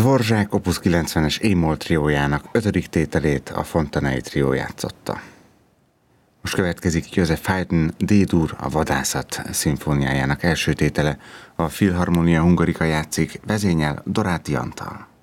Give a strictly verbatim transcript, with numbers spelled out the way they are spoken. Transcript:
Dvorak Opus kilencvenes E-moll triójának ötödik tételét a Fontanei trió játszotta. Most következik Joseph Haydn D-dur, a Vadászat szimfóniájának első tétele, a Philharmonia Hungarica játszik, vezényel Doráti Antal.